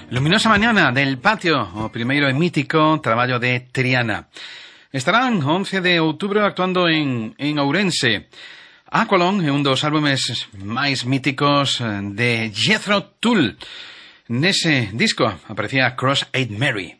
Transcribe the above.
Luminosa mañana del patio, o primeiro e mítico traballo de Triana. Estarán o 11 de outubro actuando en Ourense. Aqualon é un dos álbumes máis míticos de Jethro Tull. Nese disco aparecía Cross-Eyed Mary.